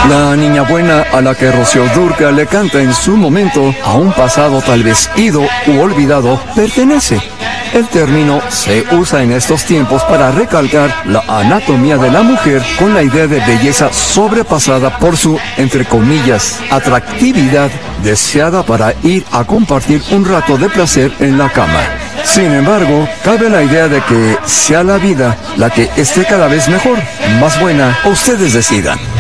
La niña buena a la que Rocío Dúrcal le canta en su momento a un pasado tal vez ido u olvidado pertenece. El término se usa en estos tiempos para recalcar la anatomía de la mujer con la idea de belleza sobrepasada por su, entre comillas, atractividad deseada para ir a compartir un rato de placer en la cama. Sin embargo, cabe la idea de que sea la vida la que esté cada vez mejor, más buena, o ustedes decidan.